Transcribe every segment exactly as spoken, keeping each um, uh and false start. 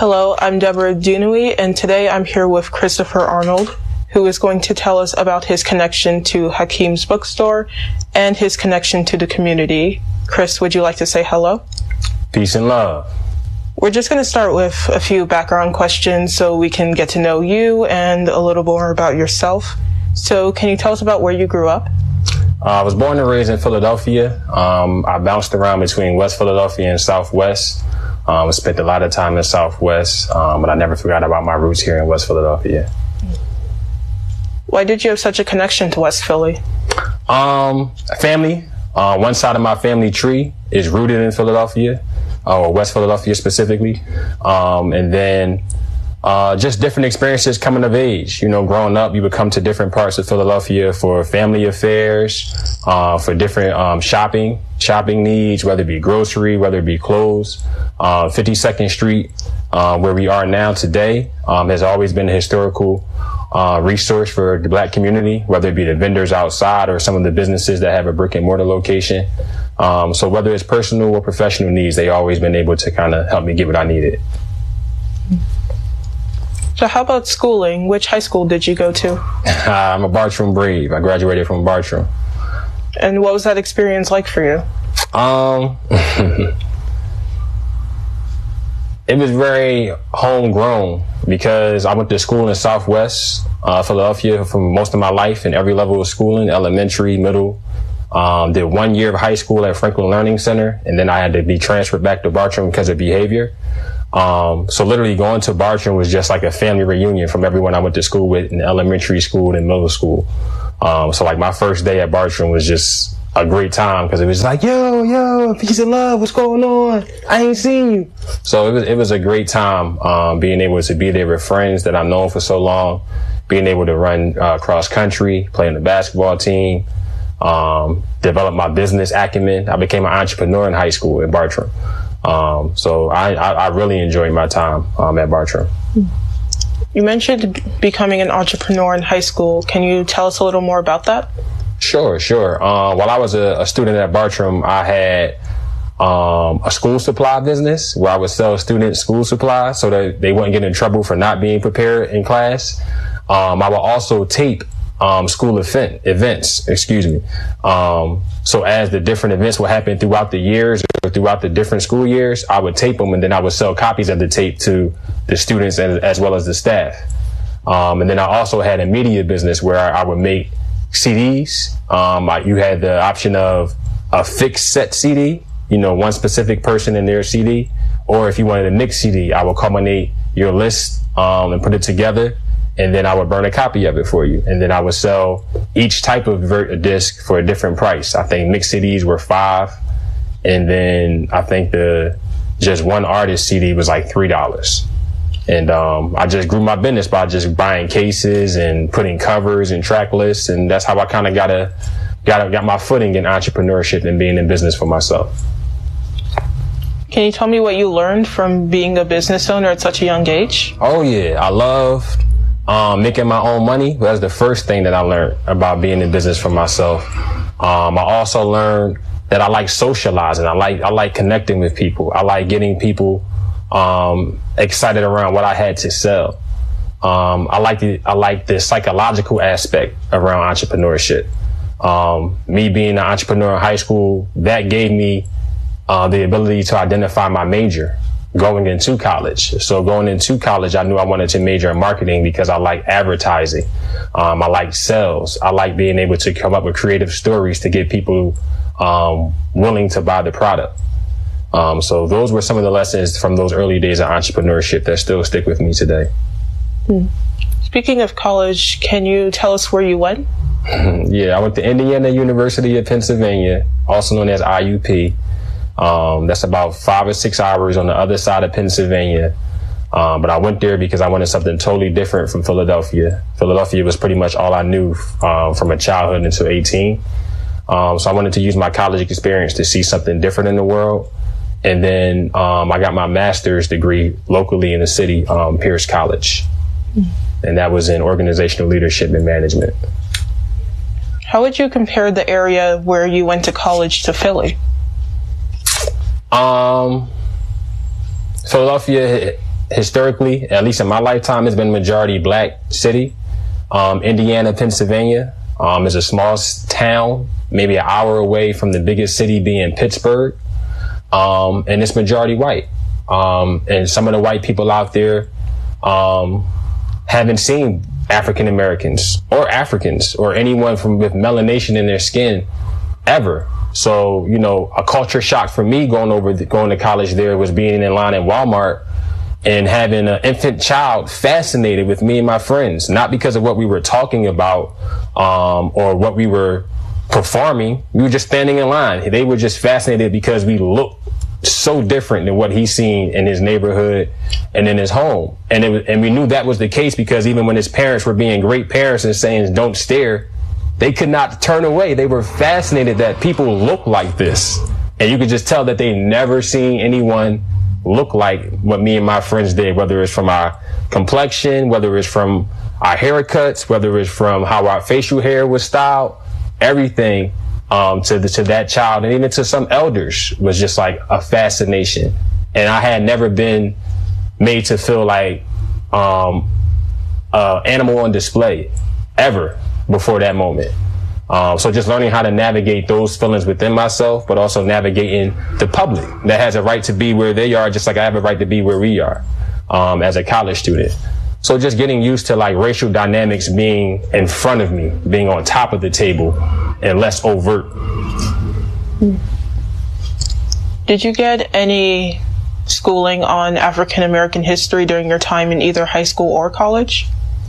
Hello, I'm Deborah Dunui, and today I'm here with Christopher Arnold, who is going to tell us about his connection to Hakeem's Bookstore and his connection to the community. Chris, would you like to say hello? Peace and love. We're just going to start with a few background questions so we can get to know you and a little more about yourself. So can you tell us about where you grew up? Uh, I was born and raised in Philadelphia. Um, I bounced around between West Philadelphia and Southwest. Um, I spent a lot of time in Southwest, um, but I never forgot about my roots here in West Philadelphia. Why did you have such a connection to West Philly? Um, family. Uh, one side of my family tree is rooted in Philadelphia, uh, or West Philadelphia specifically. Um, and then uh, just different experiences coming of age. You know, growing up, you would come to different parts of Philadelphia for family affairs, uh, for different um, shopping, shopping needs, whether it be grocery, whether it be clothes. Uh, fifty-second Street, uh, where we are now today, um, has always been a historical Uh, resource for the Black community, whether it be the vendors outside or some of the businesses that have a brick and mortar location. Um, so whether it's personal or professional needs, they always been able to kind of help me get what I needed. So how about schooling? Which high school did you go to? I'm a Bartram Brave. I graduated from Bartram. And what was that experience like for you? Um, It was very homegrown because I went to school in Southwest uh, Philadelphia for most of my life in every level of schooling, elementary, middle. Um, did one year of high school at Franklin Learning Center, and then I had to be transferred back to Bartram because of behavior. Um, so literally going to Bartram was just like a family reunion from everyone I went to school with in elementary school and middle school. Um, so like my first day at Bartram was just a great time because it was like, yo, yo, peace and love, what's going on? I ain't seen you. So it was it was a great time um, being able to be there with friends that I've known for so long, being able to run uh, cross country, play on the basketball team, um, develop my business acumen. I became an entrepreneur in high school at Bartram. Um, so I, I, I really enjoyed my time um, at Bartram. You mentioned becoming an entrepreneur in high school. Can you tell us a little more about that? Sure, sure. Uh, while I was a, a student at Bartram, I had um, a school supply business where I would sell students school supplies so that they wouldn't get in trouble for not being prepared in class. Um, I would also tape um, school event, events, excuse me. Um, so as the different events would happen throughout the years or throughout the different school years, I would tape them and then I would sell copies of the tape to the students as, as well as the staff. Um, and then I also had a media business where I, I would make C Ds. Um, I, you had the option of a fixed set C D, you know, one specific person in their C D, or if you wanted a mixed C D, I would culminate your list um, and put it together, and then I would burn a copy of it for you, and then I would sell each type of ver- disc for a different price. I think mixed C Ds were five, and then I think the just one artist C D was like three dollars. And um, I just grew my business by just buying cases and putting covers and track lists, and that's how I kind of got a got a, got my footing in entrepreneurship and being in business for myself. Can you tell me what you learned from being a business owner at such a young age? Oh yeah, I loved um, making my own money. That's the first thing that I learned about being in business for myself. Um, I also learned that I like socializing. I like I like connecting with people. I like getting people Um, excited around what I had to sell. Um, I like the, I like the psychological aspect around entrepreneurship. Um, me being an entrepreneur in high school, that gave me, uh, the ability to identify my major going into college. So going into college, I knew I wanted to major in marketing because I like advertising. Um, I like sales. I like being able to come up with creative stories to get people, um, willing to buy the product. Um, so those were some of the lessons from those early days of entrepreneurship that still stick with me today. Hmm. Speaking of college, can you tell us where you went? Yeah, I went to Indiana University of Pennsylvania, also known as I U P. Um, that's about five or six hours on the other side of Pennsylvania. Um, but I went there because I wanted something totally different from Philadelphia. Philadelphia was pretty much all I knew um, from a childhood until eighteen. Um, so I wanted to use my college experience to see something different in the world. And then um, I got my master's degree locally in the city, um, Pierce College. Mm. And that was in organizational leadership and management. How would you compare the area where you went to college to Philly? Um, Philadelphia historically, at least in my lifetime, has been a majority black city. Um, Indiana, Pennsylvania, um, is a small town, maybe an hour away from the biggest city being Pittsburgh. Um, and it's majority white. Um, and some of the white people out there, um, haven't seen African Americans or Africans or anyone from with melanation in their skin ever. So, you know, a culture shock for me going over, the, going to college there was being in line at Walmart and having an infant child fascinated with me and my friends, not because of what we were talking about, um, or what we were performing. We were just standing in line. They were just fascinated because we looked so different than what he's seen in his neighborhood and in his home. And it was, and we knew that was the case because even when his parents were being great parents and saying, don't stare, they could not turn away. They were fascinated that people look like this. And you could just tell that they never seen anyone look like what me and my friends did, whether it's from our complexion, whether it's from our haircuts, whether it's from how our facial hair was styled, everything. Um, to the, to that child and even to some elders was just like a fascination. And I had never been made to feel like, um, uh, animal on display ever before that moment. Um, so just learning how to navigate those feelings within myself, but also navigating the public that has a right to be where they are, just like I have a right to be where we are, um, as a college student. So just getting used to like racial dynamics being in front of me, being on top of the table and less overt. Did you get any schooling on African American history during your time in either high school or college?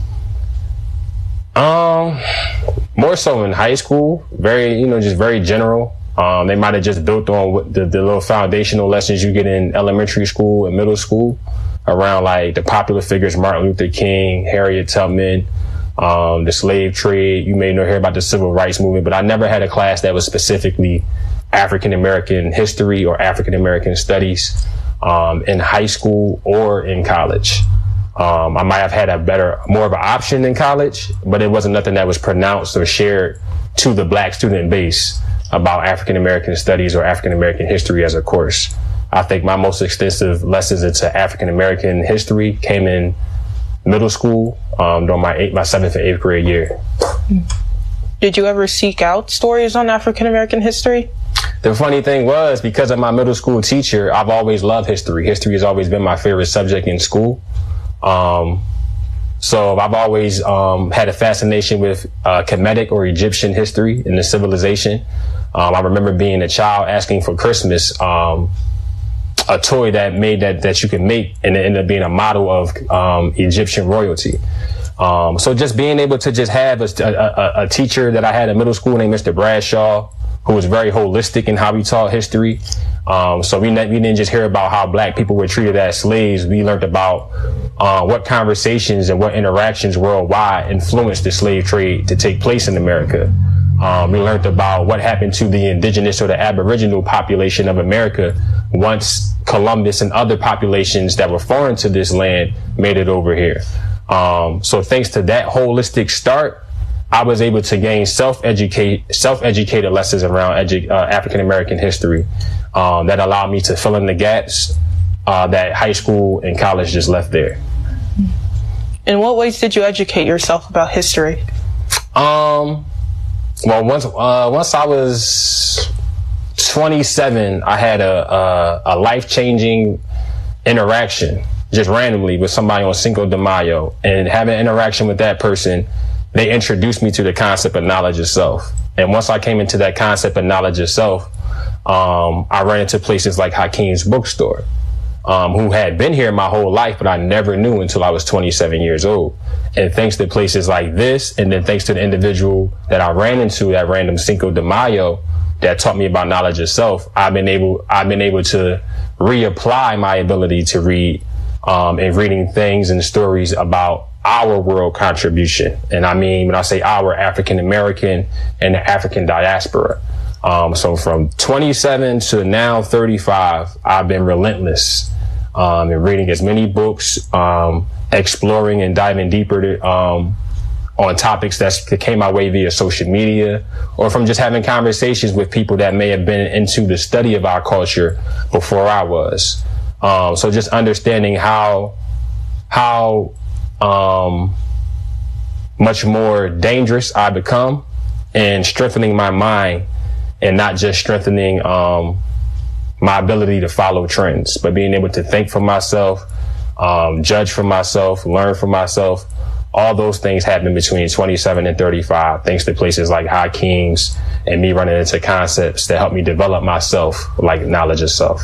Um, more so in high school, very, you know, just very general. Um, they might have just built on what the, the little foundational lessons you get in elementary school and middle school around like the popular figures, Martin Luther King, Harriet Tubman, um, the slave trade. You may know hear about the civil rights movement, but I never had a class that was specifically African American history or African American studies, um, in high school or in college. Um, I might have had a better, more of an option in college, but it wasn't nothing that was pronounced or shared to the black student base about African American studies or African American history as a course. I think my most extensive lessons into African American history came in middle school, um, during my eighth, my seventh and eighth grade year. Did you ever seek out stories on African American history? The funny thing was, because of my middle school teacher, I've always loved history. History has always been my favorite subject in school. Um, so I've always, um, had a fascination with, uh, Kemetic or Egyptian history and the civilization. Um, I remember being a child asking for Christmas, um, a toy that made that, that you could make, and it ended up being a model of, um, Egyptian royalty. Um, so just being able to just have a, a, a teacher that I had in middle school named Mister Bradshaw, who was very holistic in how he taught history. Um, so we, ne- we didn't just hear about how black people were treated as slaves. We learned about, uh, what conversations and what interactions worldwide influenced the slave trade to take place in America. Um, we learned about what happened to the indigenous or the aboriginal population of America once Columbus and other populations that were foreign to this land made it over here. Um, so thanks to that holistic start, I was able to gain self-educate, self-educated lessons around edu- uh, African American history, um, that allowed me to fill in the gaps, uh, that high school and college just left there. In what ways did you educate yourself about history? Um, well, once, uh, once I was twenty-seven, I had a, a, a life-changing interaction just randomly with somebody on Cinco de Mayo, and having an interaction with that person, they introduced me to the concept of knowledge of self. And once I came into that concept of knowledge of self, um, I ran into places like Hakeem's Bookstore, um, who had been here my whole life, but I never knew until I was twenty-seven years old. And thanks to places like this, and then thanks to the individual that I ran into, that random Cinco de Mayo, that taught me about knowledge of self, I've been able, I've been able to reapply my ability to read, um, and reading things and stories about our world contribution. And I mean, when I say our, African American and the African diaspora. Um, so from twenty-seven to now thirty-five, I've been relentless, um, in reading as many books, um, exploring and diving deeper to, um, on topics that came my way via social media, or from just having conversations with people that may have been into the study of our culture before I was. Um, so just understanding how how um, much more dangerous I become in strengthening my mind and not just strengthening um, my ability to follow trends, but being able to think for myself, um, judge for myself, learn for myself. All those things happen between twenty-seven and thirty-five, thanks to places like Hakim's and me running into concepts that help me develop myself, like knowledge of self.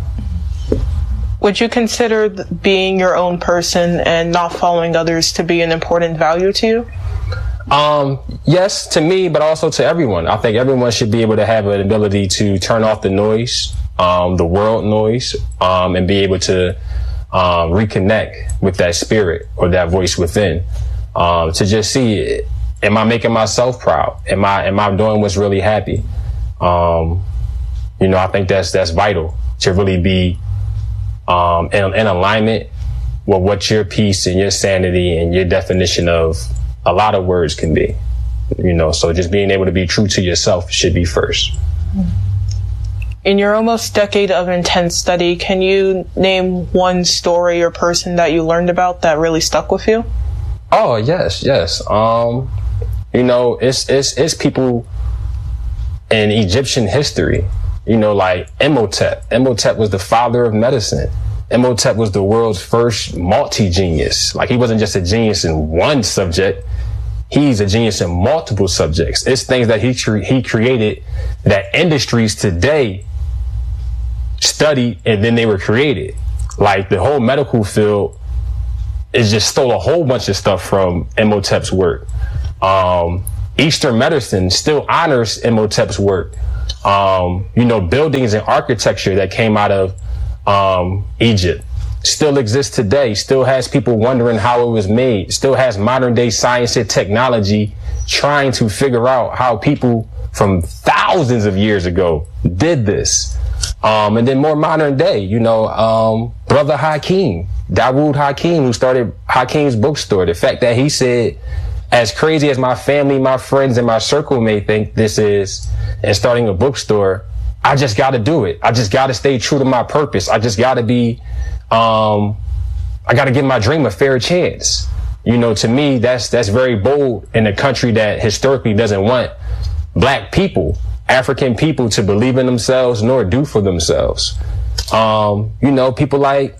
Would you consider being your own person and not following others to be an important value to you? Um, yes, to me, but also to everyone. I think everyone should be able to have an ability to turn off the noise, um, the world noise, um, and be able to um, reconnect with that spirit or that voice within. Um, to just see, am I making myself proud? Am I, am I doing what's really happy? Um, you know, I think that's, that's vital to really be, um, in, in alignment with what your peace and your sanity and your definition of a lot of words can be, you know, so just being able to be true to yourself should be first. In your almost decade of intense study, can you name one story or person that you learned about that really stuck with you? Oh, yes, yes. Um, you know, it's, it's, it's people in Egyptian history, you know, like Imhotep. Imhotep was the father of medicine. Imhotep was the world's first multi-genius. Like, he wasn't just a genius in one subject. He's a genius in multiple subjects. It's things that he, cre- he created that industries today study and then they were created. Like, the whole medical field is just stole a whole bunch of stuff from Imhotep's work. Um, Eastern medicine still honors Imhotep's work. Um, you know, buildings and architecture that came out of um, Egypt still exists today, still has people wondering how it was made, still has modern day science and technology trying to figure out how people from thousands of years ago did this. Um, and then more modern day, you know, um, Brother Hakim, Dawood Hakim, who started Hakim's bookstore. The fact that he said, as crazy as my family, my friends, and my circle may think this is, and starting a bookstore, I just got to do it. I just got to stay true to my purpose. I just got to be, um, I got to give my dream a fair chance. You know, to me, that's, that's very bold in a country that historically doesn't want black people, African people, to believe in themselves nor do for themselves. Um, you know, people like,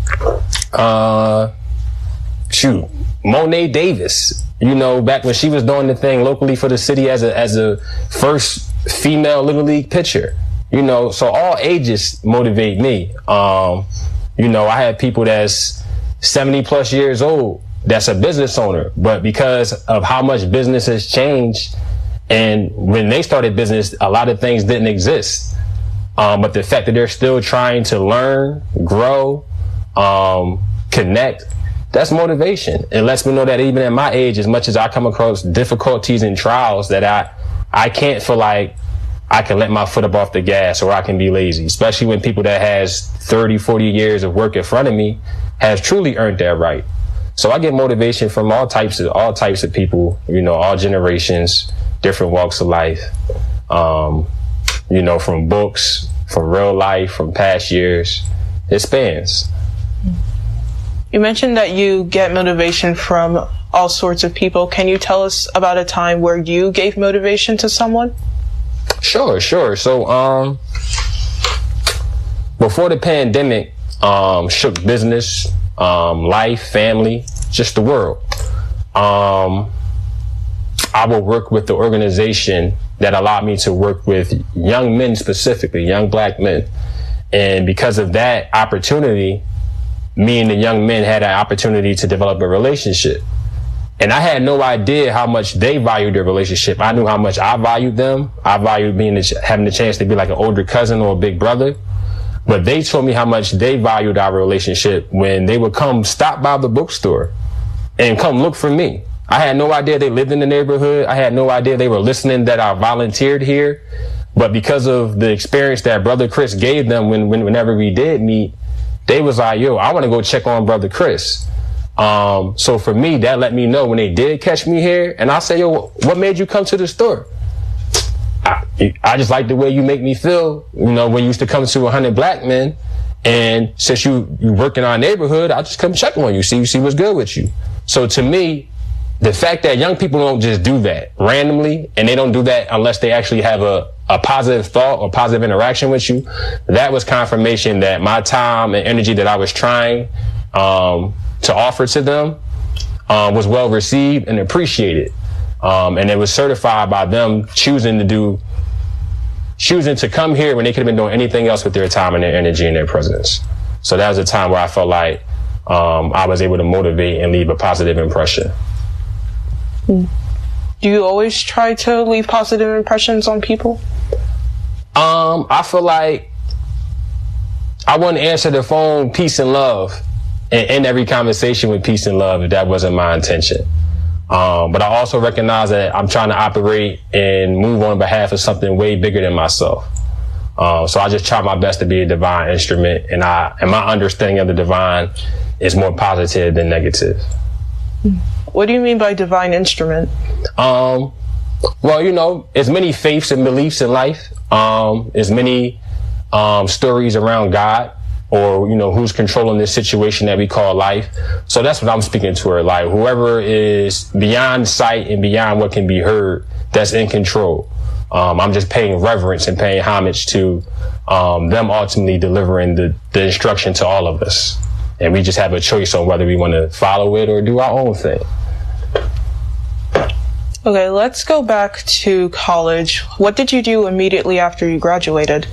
uh, shoot, Monet Davis, you know, back when she was doing the thing locally for the city as a, as a first female Little League pitcher, you know, so all ages motivate me. Um, you know, I have people that's seventy plus years old, that's a business owner, but because of how much business has changed, and when they started business, a lot of things didn't exist. Um, but the fact that they're still trying to learn, grow, um, connect, that's motivation. It lets me know that even at my age, as much as I come across difficulties and trials, that I, I can't feel like I can let my foot up off the gas or I can be lazy, especially when people that has thirty, forty years of work in front of me has truly earned that right. So I get motivation from all types of, all types of people, you know, all generations, different walks of life, um, you know, from books, from real life, from past years. It spans. You mentioned that you get motivation from all sorts of people. Can you tell us about a time where you gave motivation to someone? Sure, sure. So, um, before the pandemic, um, shook business, um, life, family, just the world, um, I will work with the organization that allowed me to work with young men, specifically young black men. And because of that opportunity, me and the young men had an opportunity to develop a relationship. And I had no idea how much they valued their relationship. I knew how much I valued them. I valued being having the chance to be like an older cousin or a big brother. But they told me how much they valued our relationship when they would come stop by the bookstore and come look for me. I had no idea they lived in the neighborhood. I had no idea they were listening, that I volunteered here. But because of the experience that Brother Chris gave them when, when whenever we did meet, they was like, yo, I want to go check on Brother Chris. Um, so for me, that let me know when they did catch me here. And I say, yo, what made you come to the store? I, I just like the way you make me feel. You know, when you used to come to one hundred Black Men And since you, you work in our neighborhood, I'll just come check on you, see, see what's good with you. So to me, the fact that young people don't just do that randomly, and they don't do that unless they actually have a, a positive thought or positive interaction with you, that was confirmation that my time and energy that I was trying um, to offer to them um, was well received and appreciated. Um, and it was certified by them choosing to do, choosing to come here when they could have been doing anything else with their time and their energy and their presence. So that was a time where I felt like um, I was able to motivate and leave a positive impression. Do you always try to leave positive impressions on people? Um, I feel like I wouldn't answer the phone peace and love and end every conversation with peace and love if that wasn't my intention. Um, but I also recognize that I'm trying to operate and move on behalf of something way bigger than myself. Uh, so I just try my best to be a divine instrument, and I and my understanding of the divine is more positive than negative. What do you mean by divine instrument? Um, well, you know, as many faiths and beliefs in life, um, as many um, stories around God, or, you know, who's controlling this situation that we call life. So that's what I'm speaking to her. Like, whoever is beyond sight and beyond what can be heard, that's in control. Um, I'm just paying reverence and paying homage to um, them ultimately delivering the, the instruction to all of us. And we just have a choice on whether we want to follow it or do our own thing. Okay, let's go back to college. What did you do immediately after you graduated?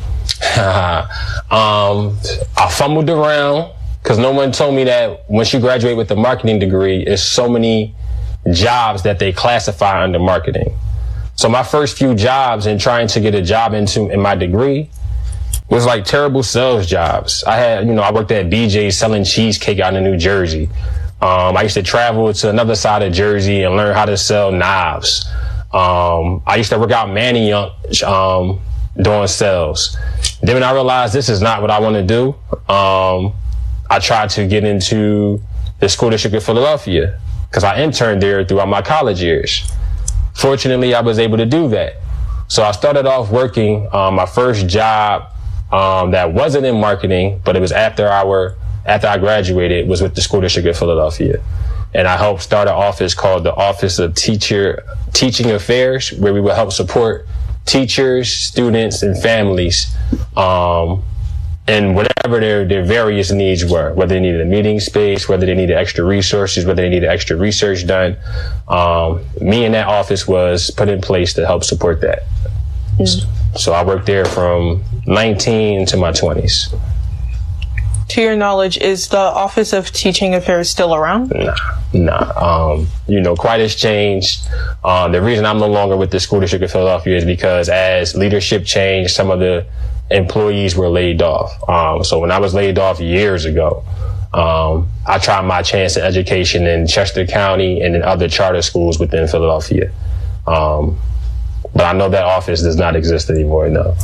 um, I fumbled around because no one told me that once you graduate with a marketing degree, there's so many jobs that they classify under marketing. So my first few jobs in trying to get a job into in my degree was like terrible sales jobs. I had, you know, I worked at B J's selling cheesecake out in New Jersey. Um, I used to travel to another side of Jersey and learn how to sell knives. Um, I used to work out Manayunk, um, doing sales. Then when I realized this is not what I want to do, um, I tried to get into the school district of Philadelphia because I interned there throughout my college years. Fortunately, I was able to do that. So I started off working, um, my first job, um, that wasn't in marketing, but it was after our, after I graduated, was with the school district of Philadelphia. And I helped start an office called the Office of Teacher, Teaching Affairs, where we would help support teachers, students, and families, um, and whatever their, their various needs were, whether they needed a meeting space, whether they needed extra resources, whether they needed extra research done. Um, me and that office was put in place to help support that. Mm. So I worked there from nineteen to my twenties. To your knowledge, is the Office of Teaching Affairs still around? Nah, nah. Um, you know, quite has changed. Um, the reason I'm no longer with the school district of Philadelphia is because as leadership changed, some of the employees were laid off. Um, so when I was laid off years ago, um, I tried my chance at education in Chester County and in other charter schools within Philadelphia. Um, but I know that office does not exist anymore, no.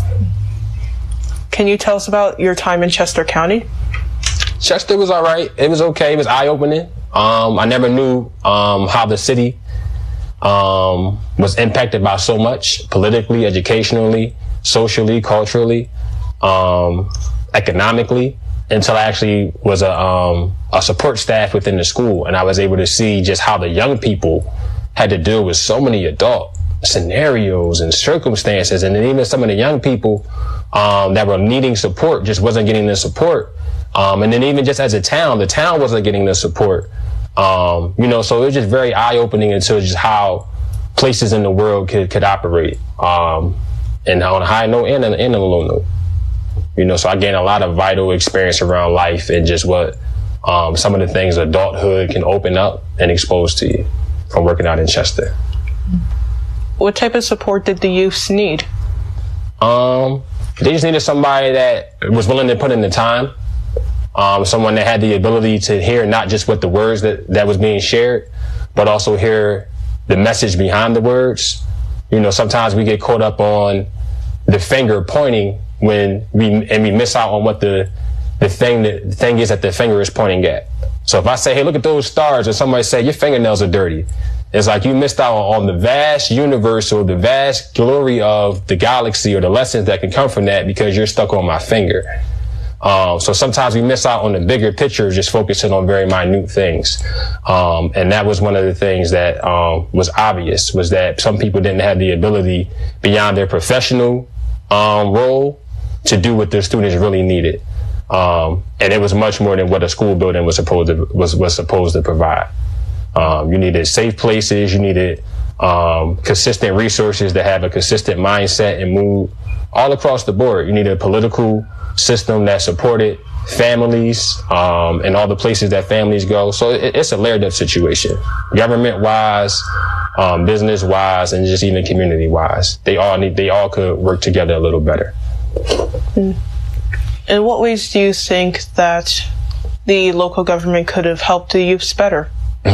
Can you tell us about your time in Chester County? Chester was all right. It was okay. It was eye-opening. Um, I never knew um, how the city um, was impacted by so much politically, educationally, socially, culturally, um, economically, until I actually was a, um, a support staff within the school. And I was able to see just how the young people had to deal with so many adult scenarios and circumstances. And then even some of the young people um, that were needing support just wasn't getting the support. Um, and then even just as a town, the town wasn't getting the support. Um, you know, so it was just very eye-opening into just how places in the world could, could operate. Um, and on a high note and on, and on a low note. You know, so I gained a lot of vital experience around life and just what um, some of the things adulthood can open up and expose to you from working out in Chester. What type of support did the youths need? Um, they just needed somebody that was willing to put in the time. Um, someone that had the ability to hear not just what the words that, that was being shared, but also hear the message behind the words. You know, sometimes we get caught up on the finger pointing when we, and we miss out on what the, the thing that the thing is that the finger is pointing at. So if I say, hey, look at those stars, and somebody say, your fingernails are dirty. It's like you missed out on the vast universe or the vast glory of the galaxy or the lessons that can come from that because you're stuck on my finger. Um, so sometimes we miss out on the bigger picture, just focusing on very minute things. Um, and that was one of the things that um, was obvious, was that some people didn't have the ability beyond their professional um, role to do what their students really needed. Um, and it was much more than what a school building was supposed to, was, was supposed to provide. Um, you needed safe places. You needed um, consistent resources that have a consistent mindset and mood all across the board. You needed a political system that supported families um, and all the places that families go. So it, it's a layered up situation, government wise, um, business wise, and just even community wise. They all need, they all could work together a little better. In what ways do you think that the local government could have helped the youths better?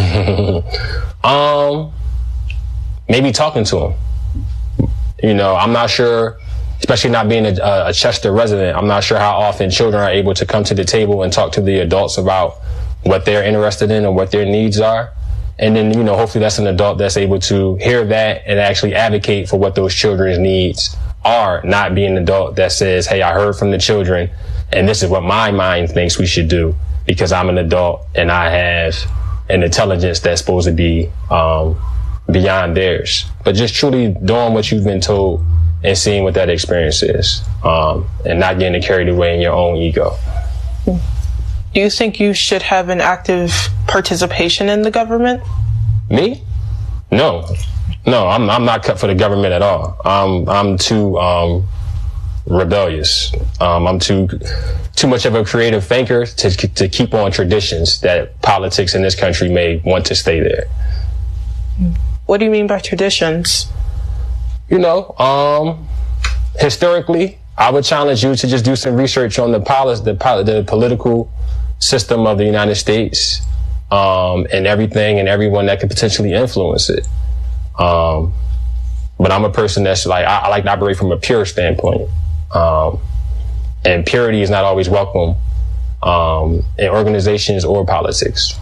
um, maybe talking to them. You know, I'm not sure. Especially not being a, a Chester resident, I'm not sure how often children are able to come to the table and talk to the adults about what they're interested in and what their needs are. And then, you know, hopefully that's an adult that's able to hear that and actually advocate for what those children's needs are, not being an adult that says, hey, I heard from the children and this is what my mind thinks we should do because I'm an adult and I have an intelligence that's supposed to be um, beyond theirs. But just truly doing what you've been told and seeing what that experience is, um, and not getting carried away in your own ego. Do you think you should have an active participation in the government? Me? No, no, I'm I'm not cut for the government at all. I'm I'm too um, rebellious. Um, I'm too too much of a creative thinker to to keep on traditions that politics in this country may want to stay there. What do you mean by traditions? You know, um, historically, I would challenge you to just do some research on the policy, the, the political system of the United States, um, and everything and everyone that could potentially influence it. Um, but I'm a person that's like, I, I like to operate from a pure standpoint. Um, and purity is not always welcome, um, in organizations or politics.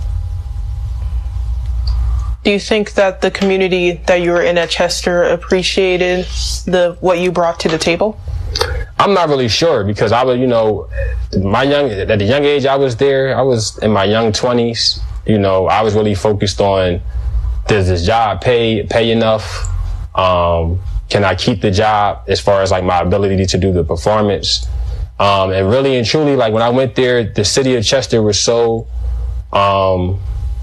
Do you think that the community that you were in at Chester appreciated the what you brought to the table? I'm not really sure because I was, you know, my young at the young age I was there. I was in my young twenties. You know, I was really focused on, does this job pay pay enough? Um, can I keep the job as far as like my ability to do the performance? Um, and really and truly, like when I went there, the city of Chester was so. Um,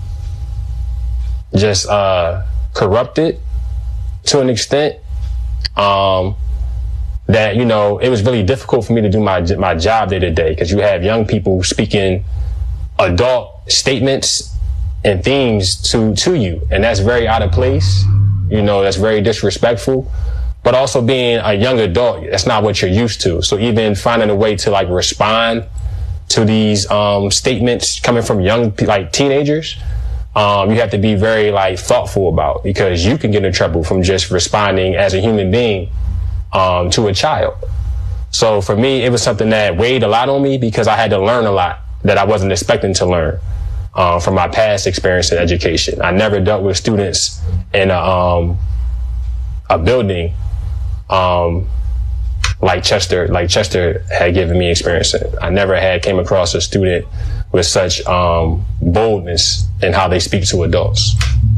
just uh corrupted to an extent um that, you know, it was really difficult for me to do my my job day to day because you have young people speaking adult statements and themes to to you, and that's very out of place. You know, that's very disrespectful. But also being a young adult, that's not what you're used to. So even finding a way to like respond to these um statements coming from young like teenagers, Um, you have to be very like thoughtful about, because you can get in trouble from just responding as a human being um, to a child. So for me, it was something that weighed a lot on me because I had to learn a lot that I wasn't expecting to learn uh, from my past experience in education. I never dealt with students in a, um, a building um, like Chester, like Chester had given me experience in. I never had came across a student with such um, boldness in how they speak to adults.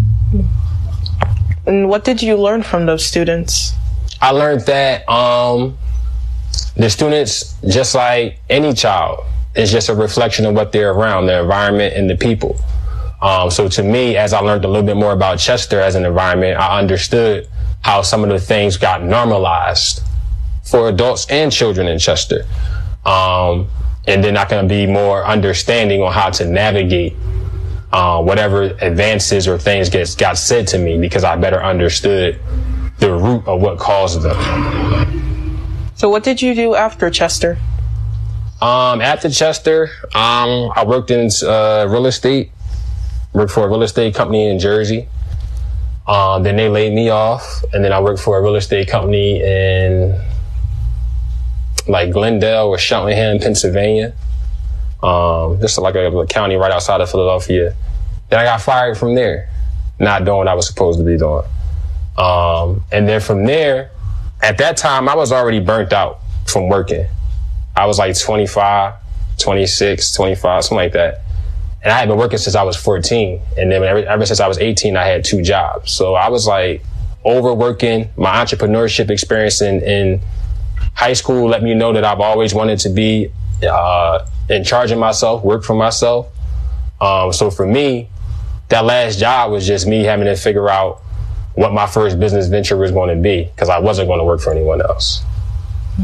And what did you learn from those students? I learned that um, the students, just like any child, is just a reflection of what they're around, their environment and the people. Um, so to me, as I learned a little bit more about Chester as an environment, I understood how some of the things got normalized for adults and children in Chester. Um, and then I can be more understanding on how to navigate uh, whatever advances or things gets got said to me, because I better understood the root of what caused them. So what did you do after Chester? Um, after Chester, um, I worked in uh, real estate, worked for a real estate company in Jersey. Um, then they laid me off, and then I worked for a real estate company in like Glendale or Cheltenham, Pennsylvania. Um, just like a, a county right outside of Philadelphia. Then I got fired from there, not doing what I was supposed to be doing. Um, and then from there, at that time, I was already burnt out from working. I was like twenty-five. twenty-six, twenty-five, something like that. And I had been working since I was fourteen. And then ever, ever since I was eighteen, I had two jobs. So I was like overworking. My entrepreneurship experience in, in high school let me know that I've always wanted to be uh, in charge of myself, work for myself. Um, so for me, that last job was just me having to figure out what my first business venture was going to be, because I wasn't going to work for anyone else. Hmm.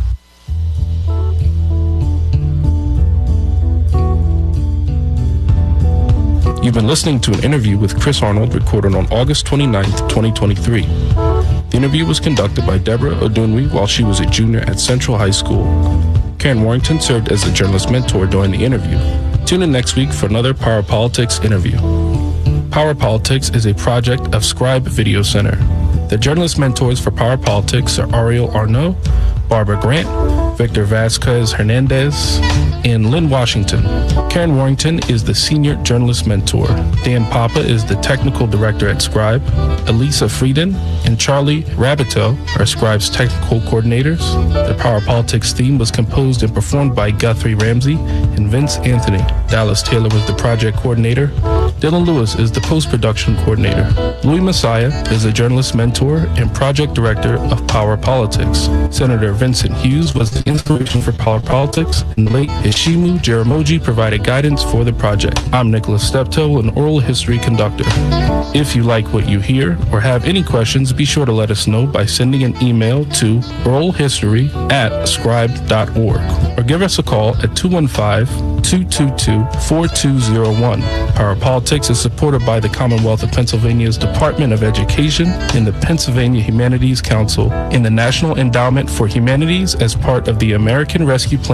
You've been listening to an interview with Chris Arnold recorded on August twenty-ninth, twenty twenty-three. The interview was conducted by Deborah Odunwi while she was a junior at Central High School. Karen Warrington served as a journalist mentor during the interview. Tune in next week for another Power Politics interview. Power Politics is a project of Scribe Video Center. The journalist mentors for Power Politics are Ariel Arnaud, Barbara Grant, Victor Vasquez Hernandez, and Lynn Washington. Karen Warrington is the senior journalist mentor. Dan Papa is the technical director at Scribe. Elisa Frieden and Charlie Rabito are Scribe's technical coordinators. The Power Politics theme was composed and performed by Guthrie Ramsey and Vince Anthony. Dallas Taylor was the project coordinator. Dylan Lewis is the post-production coordinator. Louis Messiah is a journalist mentor and project director of Power Politics. Senator Vincent Hughes was the inspiration for Power Politics, and late Ishimu Jaramogi provided guidance for the project. I'm Nicholas Steptoe, an oral history conductor. If you like what you hear or have any questions, be sure to let us know by sending an email to oralhistory at scribe dot org or give us a call at two one five, two two two, four two zero one. Power Politics is supported by the Commonwealth of Pennsylvania's Department of Education and the Pennsylvania Humanities Council and the National Endowment for Humanities as part of the American Rescue Plan